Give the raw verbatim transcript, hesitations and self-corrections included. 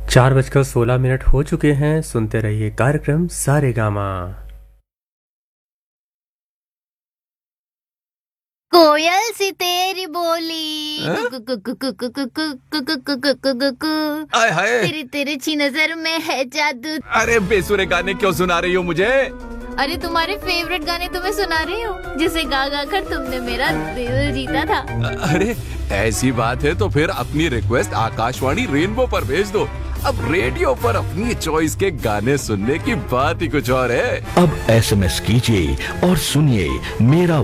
चार बजकर सोलह मिनट हो चुके हैं। सुनते रहिए कार्यक्रम सारेगामा। कोयल सी तेरी बोली आय हाय, तेरी तिरछी नजर में है जादू। अरे बेसुरे गाने क्यों सुना रही हो मुझे? अरे तुम्हारे फेवरेट गाने तुम्हें सुना रही हूँ, जिसे गा गा कर तुमने मेरा दिल जीता था। अरे ऐसी बात है तो फिर अपनी रिक्वेस्ट आकाशवाणी रेनबो पर भेज दो। अब रेडियो पर अपनी चॉइस के गाने सुनने की बात ही कुछ और है। अब एसएमएस कीजिए और सुनिए मेरा